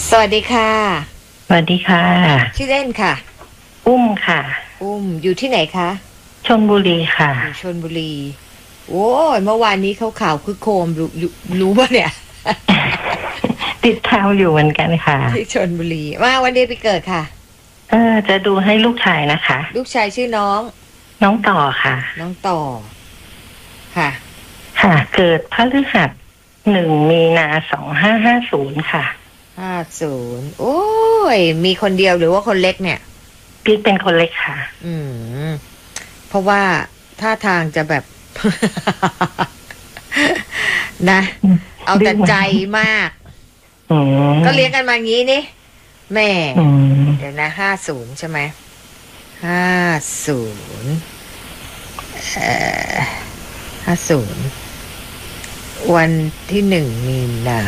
สวัสดีค่ะสวัสดีค่ะชื่อเล่นค่ะอุ้มค่ะอุ้มอยู่ที่ไหนคะชลบุรีค่ะอยู่ชลบุรีโอ้ยเมื่อวานนี้เขาข่าวคึกโครมรู้ป่ะเนี่ยติดตามอยู่เหมือนกันค่ะที่ชลบุรีมาวันเดือนปีเกิดค่ะจะดูให้ลูกชายนะคะลูกชายชื่อน้องต่อค่ะน้องต่อค่ะค่ะเกิดพฤหัส1 มีนา 2550ค่ะ 50โอ้ยมีคนเดียวหรือว่าคนเล็กเนี่ยพี่เป็นคนเล็กค่ะเพราะว่าท่าทางจะแบบ นะเอาแต่ใจมากก็เลี้ยงกันมางี้นี่แม่เดี๋ยวนะ50ใช่ไหม50วันที่1 มีนา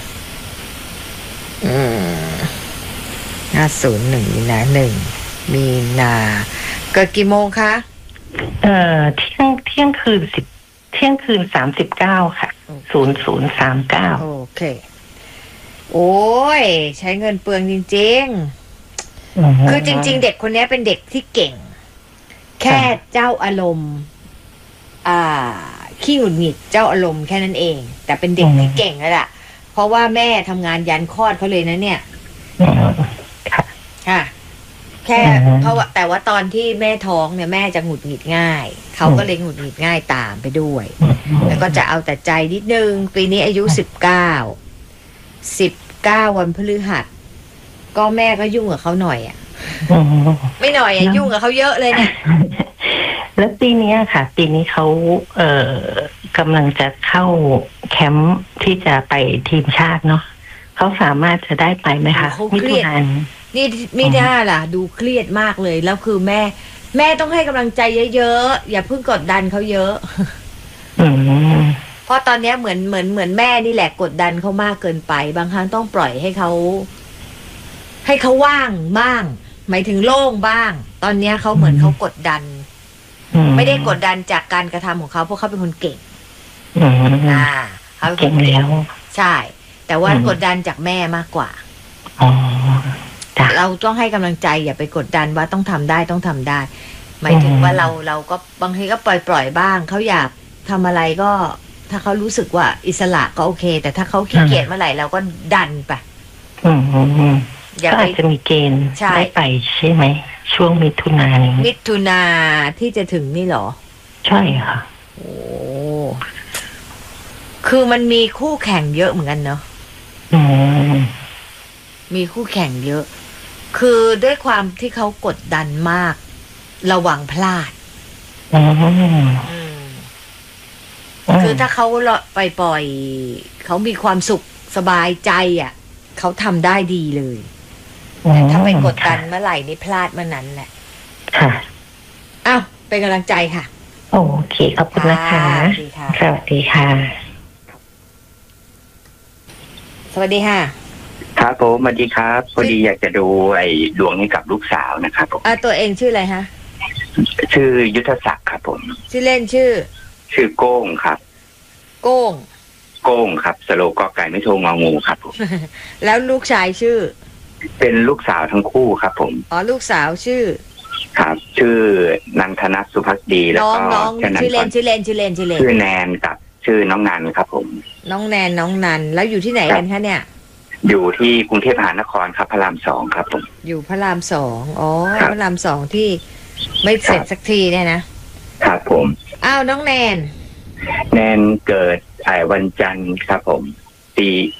50 1 มีนาเกิดกี่โมงคะเที่ยงคืน 39ค่ะ0039 โอเคโอ้ยใช้เงินเปลืองจริงๆคือจริงๆเด็กคนนี้เป็นเด็กที่เก่งแค่เจ้าอารมณ์ขี้หงุดหงิดเจ้าอารมณ์แค่นั้นเองแต่เป็นเด็กที่เก่งแล้วล่ะเพราะว่าแม่ทำงานยันคลอดเขาเลยนะเนี่ยค่ะแค่เพราะว่าแต่ว่าตอนที่แม่ท้องเนี่ยแม่จะหงุดหงิดง่ายเขาก็เลยหงุดหงิดง่ายตามไปด้วยแล้วก็จะเอาแต่ใจนิดนึงปีนี้อายุ19วันพฤหัสก็แม่ก็ยุ่งกับเขาหน่อยไม่หน่อยยุ่งกับเขาเยอะเลยเนี่ยแล้วปีนี้ค่ะปีนี้เขากำลังจะเข้าแคมป์ที่จะไปทีมชาติเนาะเขาสามารถจะได้ไปไหมคะมิถุนายนนี่ไม่ได้ล่ะดูเครียดมากเลยแล้วคือแม่ต้องให้กำลังใจเยอะๆอย่าเพิ่งกดดันเขาเยอะเพราะตอนนี้เหมือนแม่นี่แหละกดดันเขามากเกินไปบางครั้งต้องปล่อยให้เขาว่างบ้างหมายถึงโล่งบ้างตอนนี้เขาเหมือนเขากดดันไม่ได้กดดันจากการกระทำของเขาเพราะเขาเป็นคนเก่งเขาเก่งแล้วใช่แต่ว่ากดดันจากแม่มากกว่าเราต้องให้กำลังใจอย่าไปกดดันว่าต้องทำได้หมายถึงว่าเราก็บางทีก็ปล่อยบ้างเขาอยากทำอะไรก็ถ้าเขารู้สึกว่าอิสระก็โอเคแต่ถ้าเขาขี้เกียจเมื่อไหร่เราก็ดันไปก็อาจจะมีเกณฑ์ได้ไปใช่ไหมช่วงมิถุนาที่จะถึงนี่หรอใช่ค่ะโอ้คือมันมีคู่แข่งเยอะเหมือนกันเนาะมีคู่แข่งเยอะคือด้วยความที่เขากดดันมากระวังพลาดคือถ้าเขาปล่อยเขามีความสุขสบายใจเขาทำได้ดีเลยแต่ถ้าไปกดดันเมื่อไหร่นี่พลาดเมื่อนั้นแหละค่ะอ้าวเป็นกำลังใจค่ะโอเคขอบคุณนะคะสวัสดีค่ะสวัสดีค่ะครับผมสวัสดีครับพอดีอยากจะดูดวงนี้กับลูกสาวนะครับผมตัวเองชื่ออะไรฮะชื่อยุทธศักดิ์ครับผมชื่อเล่นชื่อโก้งครับโก้งครับสโลกอไก่ไม่โทงองูครับผมแล้วลูกชายชื่อเป็นลูกสาวทั้งคู่ครับผมลูกสาวชื่อครับชื่อนันทนัสสุภัสดีแล้วก็ชื่อเล่นชื่อแนนกับชื่อน้องนันครับผมน้องแนนน้องนันแล้วอยู่ที่ไหนกันคะเนี่ยอยู่ที่กรุงเทพมหานครครับพระราม2ครับผมอยู่พระราม2พระราม2ที่ไม่เสร็จสักทีเนี่ยนะครับผมน้องแนนเกิดวันจันทร์ครับผมปี